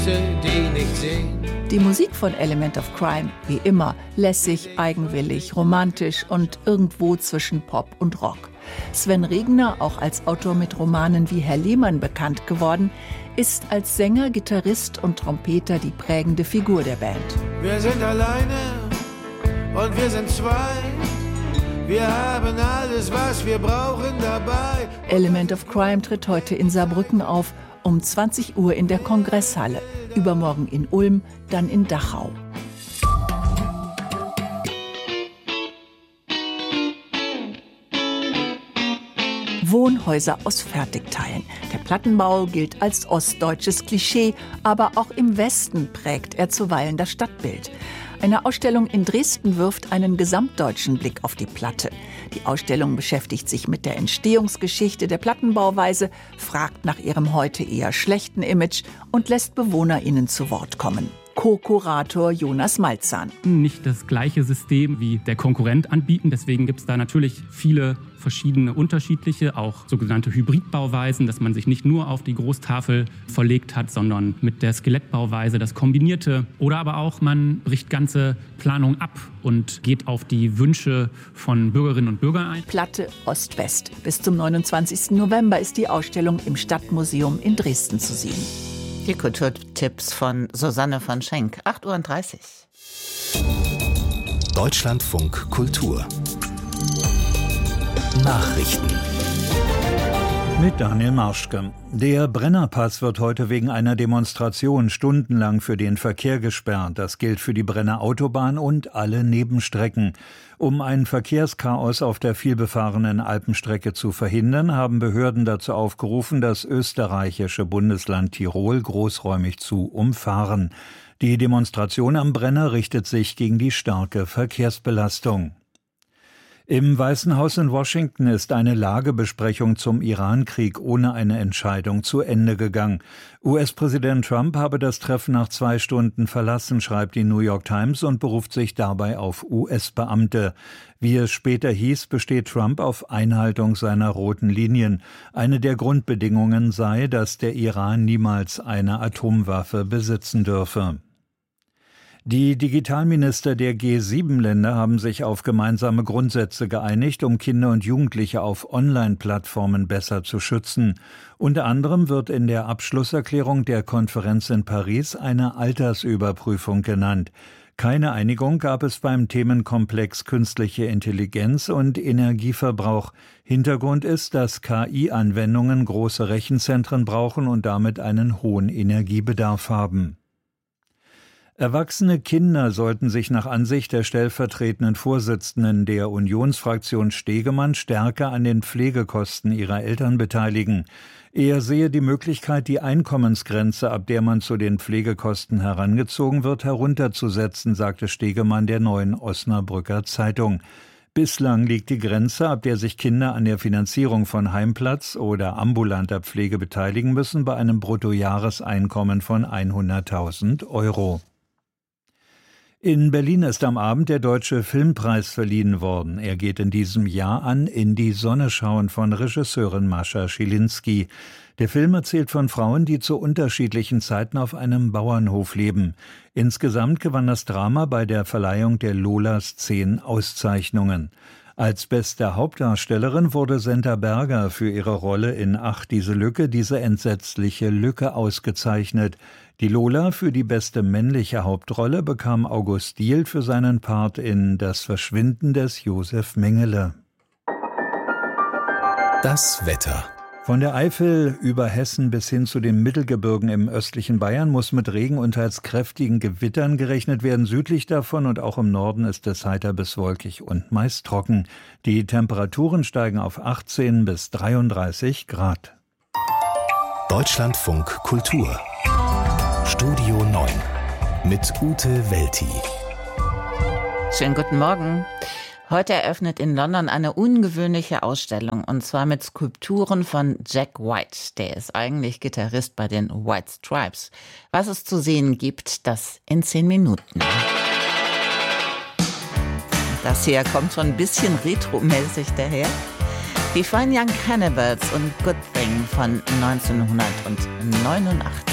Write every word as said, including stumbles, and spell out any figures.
die nicht sehen. Die Musik von Element of Crime, wie immer, lässig, eigenwillig, romantisch und irgendwo zwischen Pop und Rock. Sven Regner, auch als Autor mit Romanen wie Herr Lehmann bekannt geworden, ist als Sänger, Gitarrist und Trompeter die prägende Figur der Band. Wir sind alleine und wir sind zwei. Wir haben alles, was wir brauchen dabei. Element of Crime tritt heute in Saarbrücken auf, um zwanzig Uhr in der Kongresshalle, übermorgen in Ulm, dann in Dachau. Wohnhäuser aus Fertigteilen. Der Plattenbau gilt als ostdeutsches Klischee, aber auch im Westen prägt er zuweilen das Stadtbild. Eine Ausstellung in Dresden wirft einen gesamtdeutschen Blick auf die Platte. Die Ausstellung beschäftigt sich mit der Entstehungsgeschichte der Plattenbauweise, fragt nach ihrem heute eher schlechten Image und lässt BewohnerInnen zu Wort kommen. Co-Kurator Jonas Malzahn. Nicht das gleiche System wie der Konkurrent anbieten, deswegen gibt es da natürlich viele verschiedene unterschiedliche, auch sogenannte Hybridbauweisen, dass man sich nicht nur auf die Großtafel verlegt hat, sondern mit der Skelettbauweise das kombinierte. Oder aber auch, man bricht ganze Planungen ab und geht auf die Wünsche von Bürgerinnen und Bürgern ein. Platte Ost-West. Bis zum neunundzwanzigsten November ist die Ausstellung im Stadtmuseum in Dresden zu sehen. Die Kulturtipps von Susanne von Schenk, acht Uhr dreißig. Deutschlandfunk Kultur Nachrichten mit Daniel Marschke. Der Brennerpass wird heute wegen einer Demonstration stundenlang für den Verkehr gesperrt. Das gilt für die Brenner Autobahn und alle Nebenstrecken. Um ein Verkehrschaos auf der vielbefahrenen Alpenstrecke zu verhindern, haben Behörden dazu aufgerufen, das österreichische Bundesland Tirol großräumig zu umfahren. Die Demonstration am Brenner richtet sich gegen die starke Verkehrsbelastung. Im Weißen Haus in Washington ist eine Lagebesprechung zum Iran-Krieg ohne eine Entscheidung zu Ende gegangen. U S-Präsident Trump habe das Treffen nach zwei Stunden verlassen, schreibt die New York Times und beruft sich dabei auf U S-Beamte. Wie es später hieß, besteht Trump auf Einhaltung seiner roten Linien. Eine der Grundbedingungen sei, dass der Iran niemals eine Atomwaffe besitzen dürfe. Die Digitalminister der G sieben Länder haben sich auf gemeinsame Grundsätze geeinigt, um Kinder und Jugendliche auf Online-Plattformen besser zu schützen. Unter anderem wird in der Abschlusserklärung der Konferenz in Paris eine Altersüberprüfung genannt. Keine Einigung gab es beim Themenkomplex künstliche Intelligenz und Energieverbrauch. Hintergrund ist, dass K I-Anwendungen große Rechenzentren brauchen und damit einen hohen Energiebedarf haben. Erwachsene Kinder sollten sich nach Ansicht der stellvertretenden Vorsitzenden der Unionsfraktion Stegemann stärker an den Pflegekosten ihrer Eltern beteiligen. Er sehe die Möglichkeit, die Einkommensgrenze, ab der man zu den Pflegekosten herangezogen wird, herunterzusetzen, sagte Stegemann der Neuen Osnabrücker Zeitung. Bislang liegt die Grenze, ab der sich Kinder an der Finanzierung von Heimplatz oder ambulanter Pflege beteiligen müssen, bei einem Bruttojahreseinkommen von hunderttausend Euro. In Berlin ist am Abend der Deutsche Filmpreis verliehen worden. Er geht in diesem Jahr an In die Sonne schauen von Regisseurin Mascha Schilinski. Der Film erzählt von Frauen, die zu unterschiedlichen Zeiten auf einem Bauernhof leben. Insgesamt gewann das Drama bei der Verleihung der Lolas zehn Auszeichnungen. Als beste Hauptdarstellerin wurde Senta Berger für ihre Rolle in Ach, diese Lücke, diese entsetzliche Lücke ausgezeichnet. Die Lola für die beste männliche Hauptrolle bekam August Diehl für seinen Part in Das Verschwinden des Josef Mengele. Das Wetter. Von der Eifel über Hessen bis hin zu den Mittelgebirgen im östlichen Bayern muss mit Regen und teils kräftigen Gewittern gerechnet werden. Südlich davon und auch im Norden ist es heiter bis wolkig und meist trocken. Die Temperaturen steigen auf achtzehn bis dreiunddreißig Grad. Deutschlandfunk Kultur Studio neun mit Ute Welti. Schönen guten Morgen. Heute eröffnet in London eine ungewöhnliche Ausstellung, und zwar mit Skulpturen von Jack White. Der ist eigentlich Gitarrist bei den White Stripes. Was es zu sehen gibt, das in zehn Minuten. Das hier kommt schon ein bisschen retromäßig daher. Die Fine Young Cannibals und Good Thing von neunzehnhundertneunundachtzig.